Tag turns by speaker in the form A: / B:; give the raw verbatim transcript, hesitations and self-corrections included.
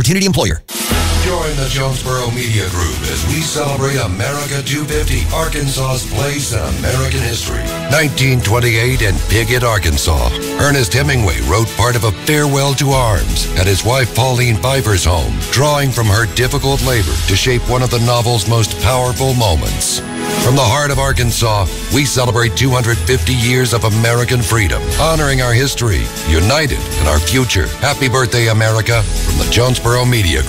A: opportunity employer.
B: Join the Jonesboro Media Group as we celebrate America two fifty, Arkansas's place in American history. nineteen twenty-eight in Piggott, Arkansas. Ernest Hemingway wrote part of A Farewell to Arms at his wife Pauline Pfeiffer's home, drawing from her difficult labor to shape one of the novel's most powerful moments. From the heart of Arkansas, we celebrate two hundred fifty years of American freedom, honoring our history, united in our future. Happy birthday, America, from the Jonesboro Media Group.